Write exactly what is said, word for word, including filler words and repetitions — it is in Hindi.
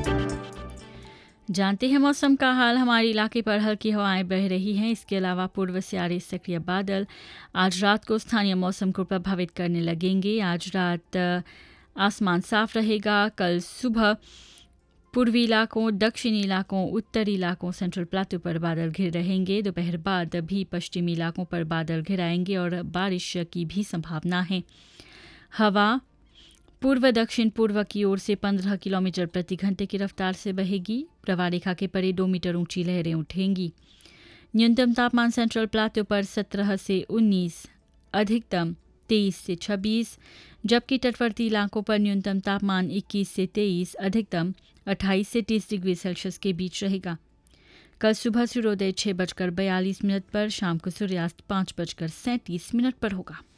जानते हैं मौसम का हाल। हमारे इलाके पर हल्की हवाएं बह रही हैं। इसके अलावा पूर्व से आ रहे सक्रिय बादल आज रात को स्थानीय मौसम को प्रभावित करने लगेंगे। आज रात आसमान साफ रहेगा। कल सुबह पूर्वी इलाकों, दक्षिणी इलाकों, उत्तरी इलाकों, सेंट्रल प्लाटू पर बादल घिर रहेंगे। दोपहर बाद भी पश्चिमी इलाकों पर बादल घिराएंगे और बारिश की भी संभावना है। हवा पूर्व दक्षिण पूर्व की ओर से पंद्रह किलोमीटर प्रति घंटे की रफ्तार से बहेगी। प्रवाह रेखा के परे दो मीटर ऊंची लहरें उठेंगी। न्यूनतम तापमान सेंट्रल प्लाटू पर सत्रह से उन्नीस, अधिकतम तेईस से छब्बीस, जबकि तटवर्ती इलाकों पर न्यूनतम तापमान इक्कीस से तेईस, अधिकतम अट्ठाईस से तीस डिग्री सेल्सियस के बीच रहेगा। कल सुबह सूर्योदय छः बजकर बयालीस मिनट पर, शाम को सूर्यास्त पाँच बजकर सैंतीस मिनट पर होगा।